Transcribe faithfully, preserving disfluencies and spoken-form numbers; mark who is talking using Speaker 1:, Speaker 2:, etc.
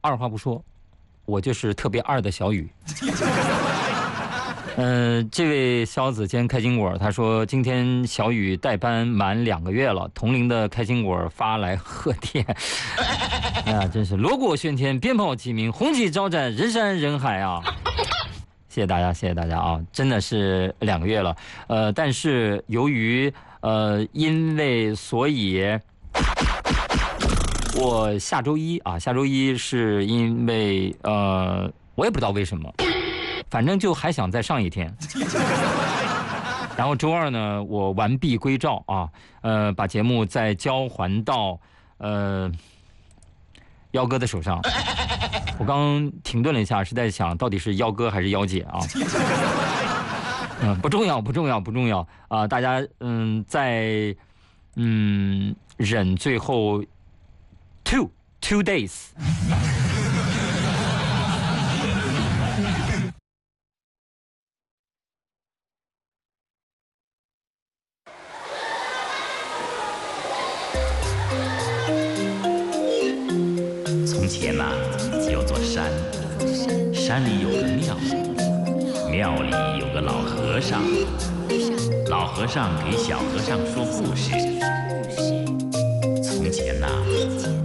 Speaker 1: 二话不说，我就是特别二的小雨。嗯、呃，这位肖子兼开心果他说，今天小雨代班满两个月了，同龄的开心果发来贺电。哎呀，真是锣鼓喧天，鞭炮齐鸣，红旗招展，人山人海啊！谢谢大家，谢谢大家啊！真的是两个月了，呃，但是由于呃，因为所以，我下周一啊，下周一是因为呃，我也不知道为什么。反正就还想再上一天，然后周二呢，我完璧归赵啊，呃，把节目再交还到呃幺哥的手上。我刚停顿了一下，是在想到底是幺哥还是幺姐啊？嗯，不重要，不重要，不重要啊！大家嗯，在嗯忍最后 two two days。
Speaker 2: 从前呐、啊，有座山，山里有个庙，庙里有个老和尚，老和尚给小和尚说故事。从前呐、啊。